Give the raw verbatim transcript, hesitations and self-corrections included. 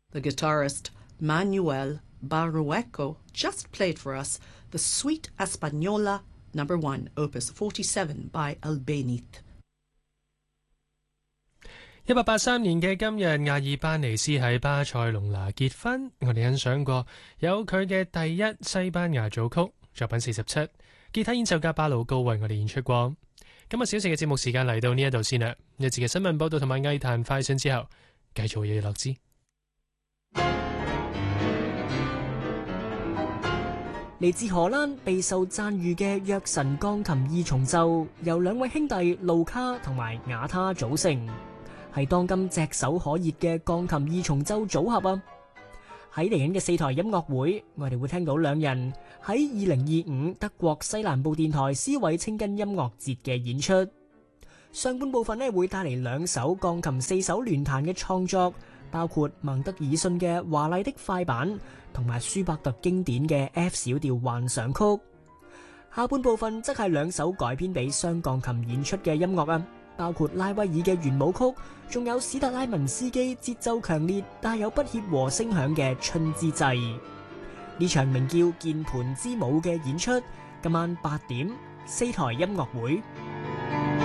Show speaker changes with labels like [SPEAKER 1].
[SPEAKER 1] The guitarist Manuel Barrueco just played for us the Suite Española number one, opus forty-seven by Albéniz。
[SPEAKER 2] 一八八三年嘅今日，阿爾巴尼斯喺巴塞隆拿結婚。我哋欣賞過有佢嘅第一西班牙組曲作品四十七，吉他演奏家巴魯高為我哋演出過。今日小時嘅節目時間嚟到呢一度先啦，一節嘅新聞報道同埋藝壇快訊之後，繼續有嘢樂之。
[SPEAKER 3] 嚟自荷蘭備受讚譽嘅藥神鋼琴二重奏，由兩位兄弟路卡同埋瓦他組成，係當今炙手可熱嘅鋼琴二重奏組合啊！喺嚟緊嘅四台音樂會，我哋會聽到兩人喺二零二五德國西南部電台斯韋清根音樂節嘅演出。上半部分呢會帶嚟兩首鋼琴四手聯彈嘅創作，包括孟德爾遜嘅《華麗的快板》同埋舒伯特經典嘅 F 小調幻想曲。下半部分則係兩首改編俾雙鋼琴演出嘅音樂啊，包括拉威爾嘅圓舞曲，仲有史特拉文斯基節奏強烈帶有不協和聲響嘅《春之祭》。呢場名叫《鍵盤之舞》嘅演出，今晚八點四台音樂會。